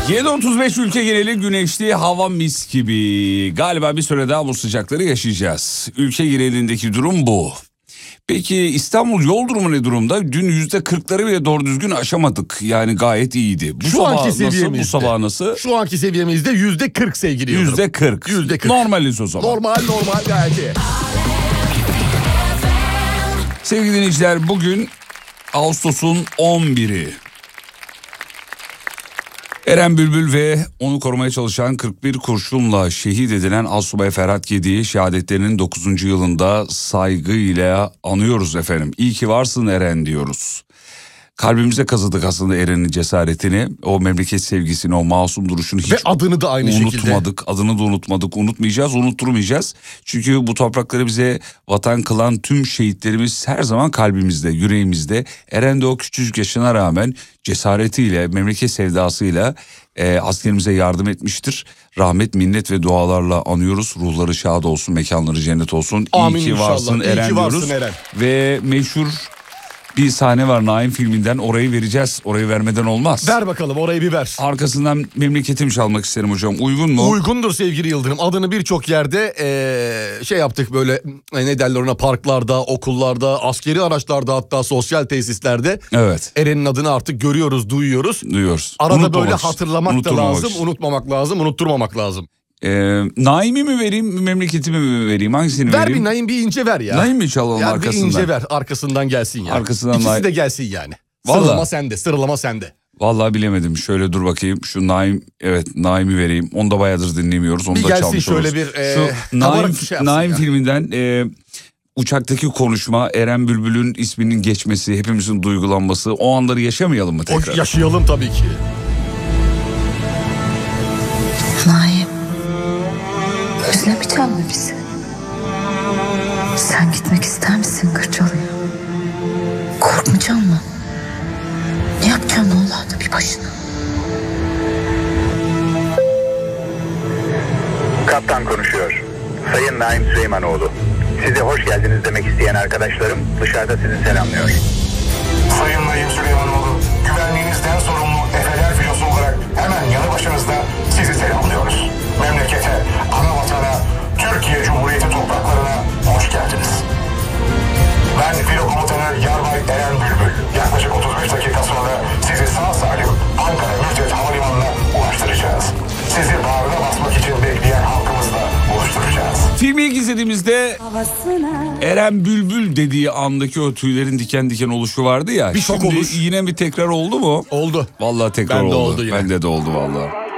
7.35 ülke geneli güneşli, hava mis gibi. Galiba bir süre daha bu sıcakları yaşayacağız. Ülke genelindeki durum bu. Peki İstanbul yol durumu ne durumda? Dün %40'ları bile doğru düzgün aşamadık. Yani gayet iyiydi. Bu Şu anki sabah nasıl? seviyemizde. Bu sabah nasıl? Şu anki seviyemizde %40 sevgili Yıldırım. %40. %40. Normaliz o zaman. Normal gayet iyi. Sevgili dinleyiciler, bugün Ağustos'un 11'i. Eren Bülbül ve onu korumaya çalışan 41 kurşunla şehit edilen Asubay Ferhat Gedi'yi şehadetlerinin 9. yılında saygıyla anıyoruz efendim. İyi ki varsın Eren diyoruz. Kalbimize kazıdık aslında Eren'in cesaretini, o memleket sevgisini, o masum duruşunu hiç ve adını da aynı unutmadık. şekilde. Adını da unutmadık, unutmayacağız, unutturmayacağız. Çünkü bu toprakları bize vatan kılan tüm şehitlerimiz her zaman kalbimizde, yüreğimizde. Eren de o küçücük yaşına rağmen cesaretiyle, memleket sevdasıyla askerimize yardım etmiştir. Rahmet, minnet ve dualarla anıyoruz. Ruhları şad olsun, mekanları cennet olsun. Amin İyi ki inşallah. varsın İyi Eren ki varsın diyoruz. Eren. Ve meşhur bir sahne var Naim filminden, orayı vereceğiz. Orayı vermeden olmaz. Ver bakalım, orayı bir ver. Arkasından memleketim çalmak isterim hocam. Uygun mu? Uygundur sevgili Yıldırım. Adını birçok yerde şey yaptık böyle, ne derler ona, parklarda, okullarda, askeri araçlarda, hatta sosyal tesislerde. Evet. Eren'in adını artık görüyoruz, duyuyoruz. Duyuyoruz. Arada böyle hatırlamak da lazım, için. unutmamak lazım, unutturmamak lazım. Naim'i mi vereyim, memleketimi mi vereyim? Hangisini Ver vereyim? bir Naim, bir ince ver ya. Naim mi çalalım Ya arkasından? bir ince ver, arkasından gelsin yani. Arkasından İkisi Naim. de gelsin yani. Vallahi. Sıralama sende, sıralama sende. Vallahi bilemedim. Şöyle dur bakayım. Şu Naim, evet Naim'i vereyim. Onu da bayağıdır dinlemiyoruz. Onu Bir da gelsin çalmış şöyle oluruz. bir Şu kabarık bir şey yapsın Naim ya. filminden uçaktaki konuşma, Eren Bülbül'ün isminin geçmesi, hepimizin duygulanması, o anları yaşamayalım mı tekrar? Yaşayalım tabii ki. Naim, özlemeyecek mi bizi? Sen gitmek ister misin Kırcalı'ya? Korkmayacak mı? Ne yapacaksın oğlanla bir başına? Kaptan konuşuyor. Sayın Naim Süleymanoğlu. Size hoş geldiniz demek isteyen arkadaşlarım dışarıda sizi selamlıyor. Sayın Naim Süleymanoğlu, güvenliğinizden sorumlu Efeler filosu olarak hemen yanı başınızda sizi selamlıyoruz. Memlekete, ana vatana, Türkiye Cumhuriyeti topraklarına hoş geldiniz. Ben filo komutanı Yarbay Eren Bülbül. Yaklaşık 35 dakika sonra sizi sağ salim Ankara Mürtet Havalimanı'na ulaştıracağız. Sizi bağrına basmak için bekleyen halkımızla buluşturacağız. Filmi ilk izlediğimizde Eren Bülbül dediği andaki o tüylerin diken diken oluşu vardı ya. Bir şok şimdi oluş. yine bir tekrar oldu mu? Oldu. Vallahi tekrar Bende oldu. oldu yine. Bende de oldu vallahi.